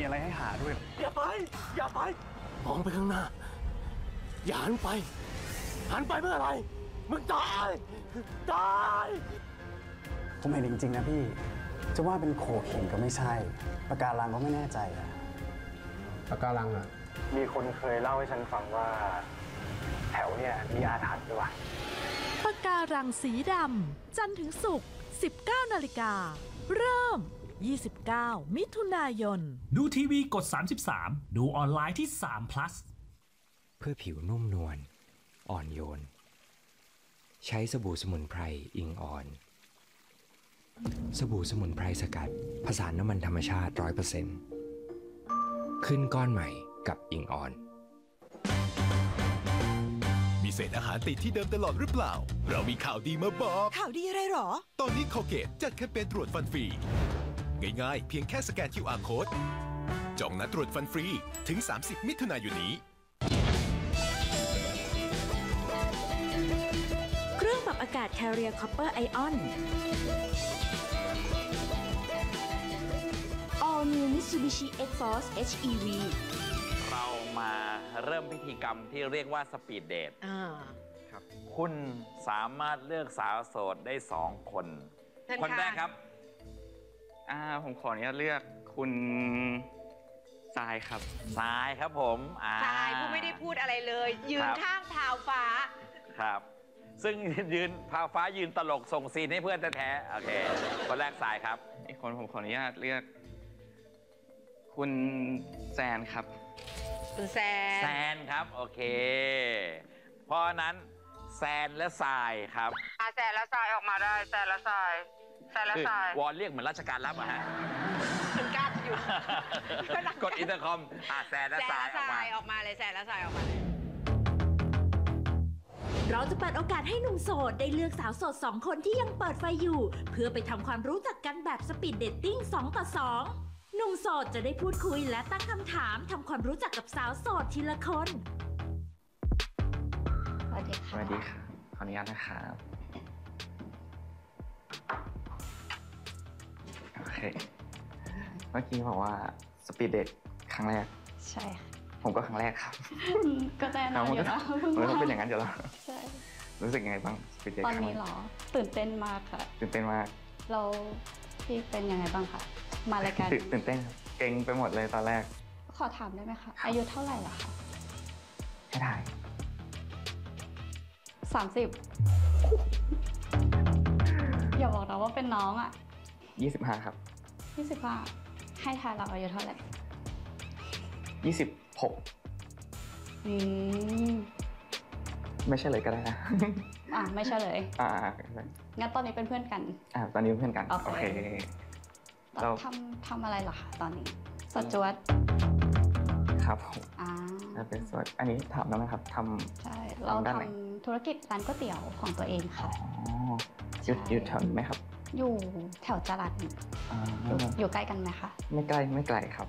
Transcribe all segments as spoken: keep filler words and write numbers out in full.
มีอะไรให้หาด้วยอย่าไป อย่าไป มองไปข้างหน้า อย่าหันไป หันไปเมื่อไหร่มึงตาย ตายผมเห็นจริงๆนะพี่ จะว่าเป็นโขกหินก็ไม่ใช่ปะการังก็ไม่แน่ใจอะปะการังอ่ะมีคนเคยเล่าให้ฉันฟังว่า แถวเนี่ยมีอาถรรพ์ด้วยปะการังสีดำจันทร์ถึงศุกร์ สิบเก้านาฬิกา เริ่ม ยี่สิบเก้า มิถุนายนดูทีวีกดสามสิบสามดูออนไลน์ที่สาม plus เพื่อผิวนุ่มนวลอ่อนโยน ใช้สบู่สมุนไพรอิงออน สบู่สมุนไพรสกัดผสานน้ำมันธรรมชาติ ร้อยเปอร์เซ็นต์ ขึ้นก้อนใหม่กับอิงออนมีเศษอาหารติดที่เดิมตลอดหรือเปล่า เรามีข่าวดีมาบอกข่าวดีอะไรหรอตอนนี้ Colgate จัดแคมเปญตรวจฟันฟรี ง่ายๆ เพียงแค่สแกน คิว อาร์ Code จองนัดตรวจฟันฟรี ถึง สามสิบ มิถุนายนนี้เครื่องปรับอากาศ Carrier Copper Ion All New Mitsubishi X-Force เอช อี วีเรามาเริ่มพิธีกรรมที่เรียกว่าสปีดเดทอ่าคุณสามารถเลือกสาวโสดได้สองคนเชิญคนค่ะแรกครับอ่าผมขออนุญาตเลือกคุณทรายครับสายครับผมอ่าชายผู้ไม่ได้พูดอะไรเลย ยืนครับข้างพราวฟ้าครับ ซึ่งยืนพาฟ้ายืนตลกส่งซีนให้เพื่อนแท้ๆโอเค คนแรกสายครับอีกคนผมขออนุญาตเลือก คุณแซนครับคุณแซนแซนครับ โอเค เพราะนั้นแซนและสายครับอาแซนและทรายออกมาได้แซนและทรายแซนและคือทรายวอนเรียกเหมือนราชการรับอะฮะถึงการอยู่กดอินเตอร์คอมอ่ะแซนและแซนสายและออกทรามายออกมาเลยแซนและทรายออกมาเลยเราจะเปิดโอกาสให้หนุ่มโสดได้เลือกสาวโสดสองคนที่ยังเปิดไฟอยู่ เพื่อไปทำความรู้จักกันแบบสปีดเดทติ้งสองต่อสองหนุ่มโสดจะได้พูดคุยและตั้งคำถามทำความรู้จักกับสาวโสดทีละคนสวัสดีสค่ะวัสดีครับ ขออนุญาตนะครับ โอเค เมื่อกี้บอกว่าสปีดเดทครั้งแรกใช่ค่ะผมก็ครั้งแรกครับก็แน่นอนอยู่แล้วมันก็เป็นอย่างนั้นอยู่แล้วใช่รู้สึกยังไงบ้างสปีดเดทตอนครั้งนี้แรเหรกอ ตื่นเต้นมากค่ะตื่นเต้นมากเราพี่เป็นยังไงบ้างคะ มารายการตื่นตื่นเต้นครับเกรงไปหมดเลยตอนแรกขอถามได้ไหมคะ อายุเท่าไหร่ล่ะคะให้ถ่ายสามสิบอย่าบอกนะว่าเป็นน้องอ่ะยี่สิบห้าครับยี่สิบห้าให้ทายเราอายุเท่าไหร่ยี่สิบหกอืมไม่ใช่เลยก็ได้นะอ่ะไม่ใช่เลยอ่างั้นตอนนี้เป็นเพื่อนกันอ่าตอนนี้เป็นเพื่อนกันโอเคโอเคตอนเราทำทำอะไรเหรอคะตอนนี้สจวตครับผมอ่าจะเป็นส่วนอันนี้ถามได้ไหมครับทใช่ เราทำด้านไหนทำธุรกิจร้านก๋วยเตี๋ยวของตัวเองค่ะำอ๋ออยู่อยู่แถวนี้ไหมครับอยู่แถวจรัญอ่าอยู่อยู่ใกล้กันไหมคะไม่ไกลไม่ไกลครับ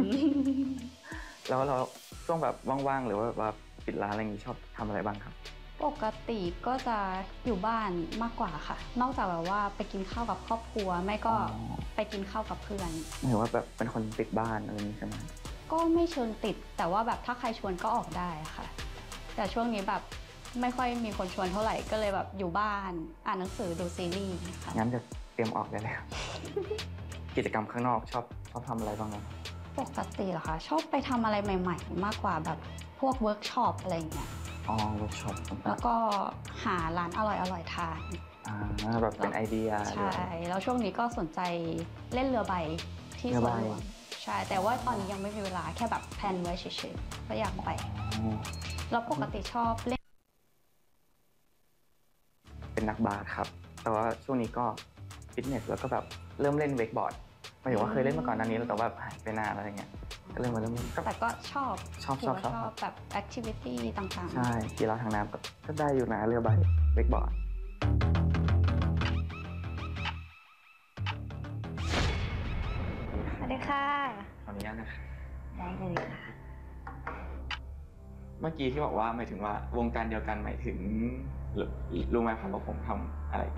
แล้วเราช่วงแบบว่างๆหรือว่าแบบว่าปิดร้านอะไรอย่างนี้ชอบทำอะไรบ้างครับปกติก็จะอยู่บ้านมากกว่าค่ะ นอกจากแบบว่าไปกินข้าวกับครอบครัว ไม่ก็อ๋อไปกินข้าวกับเพื่อนหรือว่าแบบเป็นคนติดบ้านอะไรอย่างนี้ใช่ไหมก็ไม่เชิงติด แต่ว่าแบบถ้าใครชวนก็ออกได้ค่ะ แต่ช่วงนี้แบบไม่ค่อยมีคนชวนเท่าไหร่ ก็เลยแบบอยู่บ้านอ่านหนังสือดูซีรีส์ค่ะงั้นจะเตรียมออกได้เลยครับ กิจกรรมข้างนอกชอบชอบทำอะไรบ้างครับปกติเหรอคะ ชอบไปทำอะไรใหม่ ๆ มากกว่าแบบพวกเวิร์กช็อปอะไรอย่างเงี้ยอ๋อเวิร์กช็อปต่าแล้งวก็หาร้านอร่อยๆทานๆอ่าแบบเป็นไอเดียใช่ แล้วช่วงนี้ก็สนใจเล่นเรือใบที่สวนหลวงใช่ แต่ว่าตอนนี้ยังไม่มีเวลาแค่แบบแพลนไว้เฉยๆก็อยากไปอ๋อแล้วปกติชอบเล่นเป็นนักบาสครับ แต่ว่าช่วงนี้ก็ฟิตเนสแล้วก็แบบเริ่มเล่นเวกบอร์ดหมายถึงว่าเคยเล่นมาก่อนหน้านี้แล้วแต่ว่าหายไปนานอะไรเงี้ย ก็เริ่มมาเริ่มเล่นก็แต่ก็ชอบชอบถืว่าชอบชอบแบบแอคทิวิตี้ต่างๆใช่กีฬาทางน้ำก็ก็ได้อยู่นะเรือใบเวกบอร์ดสวัสดีค่ะขออนุญาตนะครับได้เลยค่ะเมื่อกี้ที่บอกว่าหมายถึงว่าวงการเดียวกันหมายถึงรู้รู้ไหมครับว่าผมทำอะไร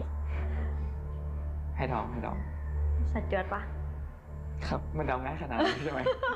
ให้ดองให้ดองสจวตปะครับมันเดาง่ายขนาดนั้นใช่ไหม